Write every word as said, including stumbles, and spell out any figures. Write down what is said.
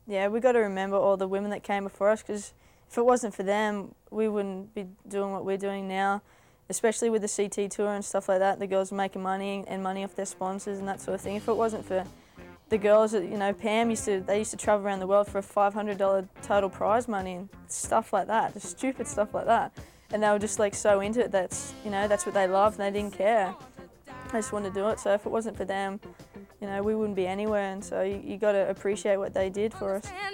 yeah, we got to remember all the women that came before us, because if it wasn't for them, we wouldn't be doing what we're doing now, especially with the C T Tour and stuff like that. The girls are making money and money off their sponsors and that sort of thing. If it wasn't for the girls, you know, Pam used to, they used to travel around the world for a five hundred dollars total prize money and stuff like that, just stupid stuff like that. And they were just like so into it, that's, you know, that's what they loved and they didn't care. They just wanted to do it, so if it wasn't for them, you know, we wouldn't be anywhere, and so you, you got to appreciate what they did for us.